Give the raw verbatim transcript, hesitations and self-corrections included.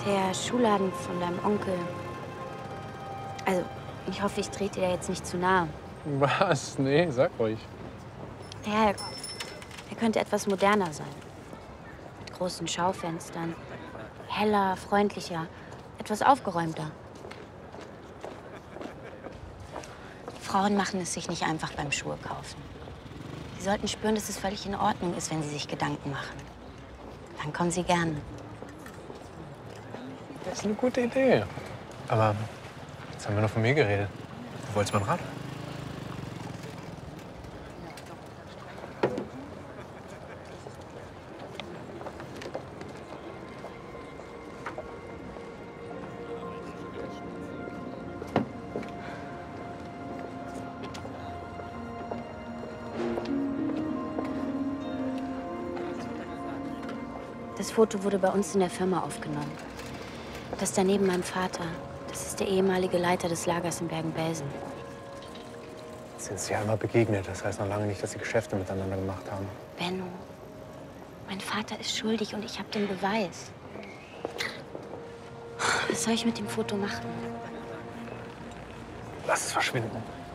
Der Schuhladen von deinem Onkel. Also, ich hoffe, ich trete dir jetzt nicht zu nahe. Was? Nee, sag ruhig. Ja, er, er könnte etwas moderner sein. Mit großen Schaufenstern. Heller, freundlicher, etwas aufgeräumter. Frauen machen es sich nicht einfach beim Schuhe kaufen. Sie sollten spüren, dass es völlig in Ordnung ist, wenn sie sich Gedanken machen. Dann kommen sie gerne. Das ist eine gute Idee. Aber jetzt haben wir nur von mir geredet. Du wolltest mein Rat? Das Foto wurde bei uns in der Firma aufgenommen. Das da neben meinem Vater, das ist der ehemalige Leiter des Lagers in Bergen-Belsen. Sind sie ja einmal begegnet. Das heißt noch lange nicht, dass sie Geschäfte miteinander gemacht haben. Benno, mein Vater ist schuldig und ich habe den Beweis. Was soll ich mit dem Foto machen? Lass es verschwinden.